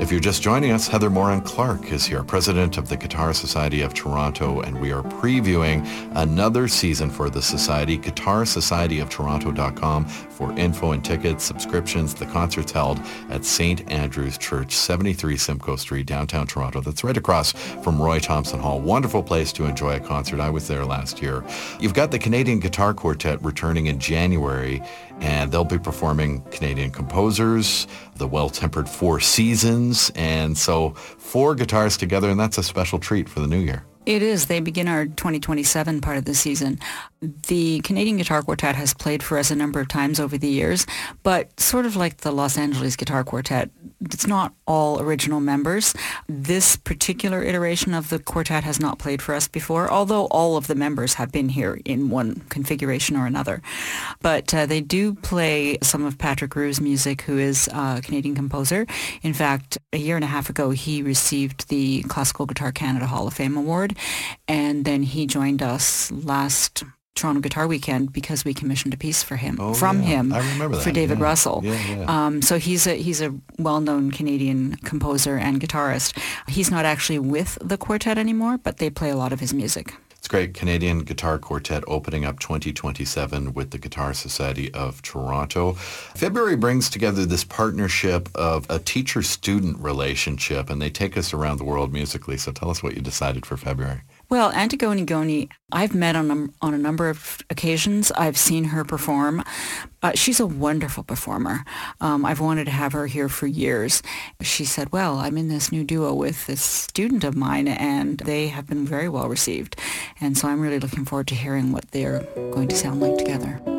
If you're just joining us, Heather Moran-Clark is here, president of the Guitar Society of Toronto, and we are previewing another season for the Society, guitarsocietyoftoronto.com for info and tickets, subscriptions. The concert's held at St. Andrew's Church, 73 Simcoe Street, downtown Toronto. That's right across from Roy Thompson Hall. Wonderful place to enjoy a concert. I was there last year. You've got the Canadian Guitar Quartet returning in January, and they'll be performing Canadian composers, the Well-Tempered Four Seasons, and so 4 guitars together, and that's a special treat for the new year. It is. They begin our 2027 part of the season. The Canadian Guitar Quartet has played for us a number of times over the years, but sort of like the Los Angeles Guitar Quartet, it's not all original members. This particular iteration of the quartet has not played for us before, although all of the members have been here in one configuration or another. But they do play some of Patrick Roux's music, who is a Canadian composer. In fact, a year and a half ago, he received the Classical Guitar Canada Hall of Fame Award, and then he joined us last Toronto Guitar Weekend because we commissioned a piece for him, him I remember that. For David Russell. Yeah. So he's a well-known Canadian composer and guitarist. He's not actually with the quartet anymore, but they play a lot of his music. It's great. Canadian Guitar Quartet opening up 2027 with the Guitar Society of Toronto. February brings together this partnership of a teacher-student relationship, and they take us around the world musically. So tell us what you decided for February. Well, Antigone Goni, I've met on a number of occasions. I've seen her perform. She's a wonderful performer. I've wanted to have her here for years. She said, well, I'm in this new duo with this student of mine, and they have been very well received. And so I'm really looking forward to hearing what they're going to sound like together.